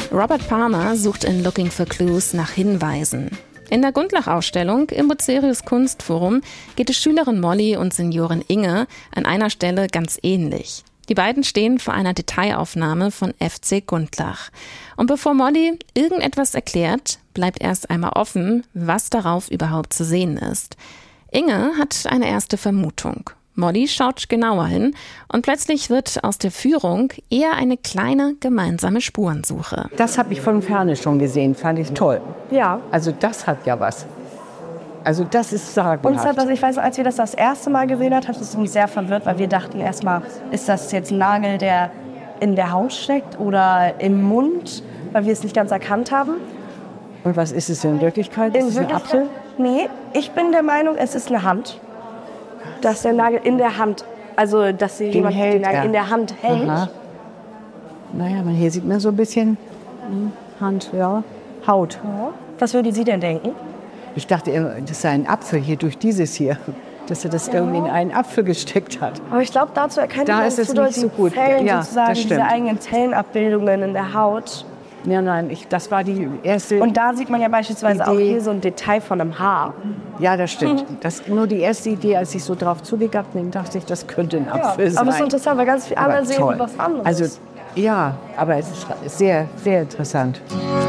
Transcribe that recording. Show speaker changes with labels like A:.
A: Robert Palmer sucht in Looking for Clues nach Hinweisen. In der Gundlach-Ausstellung im Bucerius Kunstforum geht es Schülerin Molly und Seniorin Inge an einer Stelle ganz ähnlich. Die beiden stehen vor einer Detailaufnahme von FC Gundlach. Und bevor Molly irgendetwas erklärt, bleibt erst einmal offen, was darauf überhaupt zu sehen ist. Inge hat eine erste Vermutung. Molly schaut genauer hin und plötzlich wird aus der Führung eher eine kleine gemeinsame Spurensuche.
B: Das habe ich von Ferne schon gesehen, fand ich toll.
C: Ja.
B: Also das hat ja was. Also das ist sagenhaft.
C: Und ich weiß, als wir das erste Mal gesehen haben, hat es uns sehr verwirrt, weil wir dachten erstmal, ist das jetzt ein Nagel, der in der Haut steckt oder im Mund, weil wir es nicht ganz erkannt haben.
B: Und was ist es in Wirklichkeit? Ist es ein Apfel?
C: Nee, ich bin der Meinung, es ist eine Hand. Dass der Nagel in der Hand, also dass jemand den Nagel in der Hand hält.
B: Aha. Naja, hier sieht man so ein bisschen Hand, ja, Haut.
C: Ja. Was würde sie denn denken?
B: Ich dachte, das sei ein Apfel hier durch dieses hier, dass er das irgendwie in einen Apfel gesteckt hat.
C: Aber ich glaube, dazu erkennt
B: da
C: man
B: ist es nicht so gut.
C: Zellen,
B: ja,
C: sozusagen
B: das stimmt.
C: diese eigenen Zellenabbildungen in der Haut.
B: Ja, nein, das war die erste.
C: Und da sieht man ja beispielsweise
B: Idee.
C: auch hier so ein Detail von einem Haar.
B: Ja, das stimmt. Das nur die erste Idee, als ich so drauf zugegangen bin, dachte ich, das könnte ein Apfel sein.
C: Aber es ist interessant, weil ganz viele andere sehen was anderes.
B: Also, ja, aber es ist sehr, sehr interessant.